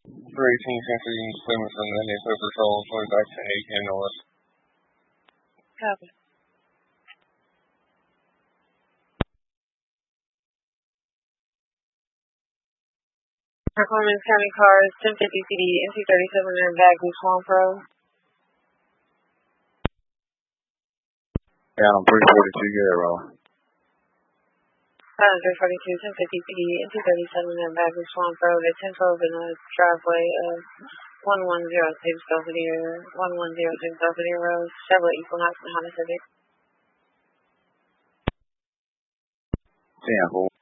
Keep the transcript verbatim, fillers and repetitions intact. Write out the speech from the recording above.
three eighteen Century Plymouth from the Neighborhood Patrol, going back to eight ten North. Copy. Performance County Cars, ten fifty C D, N two thirty-seven in Bagley Swamp Road. Yeah, I'm three forty-two Yarrow. Uh, three forty-two, ten fifty C D, N two thirty-seven in Bagley Swamp Road at ten twelve in the driveway of one one zero six Belvedere, one one zero six Belvedere Road, Chevrolet Equinox and Honda Civic. ten four.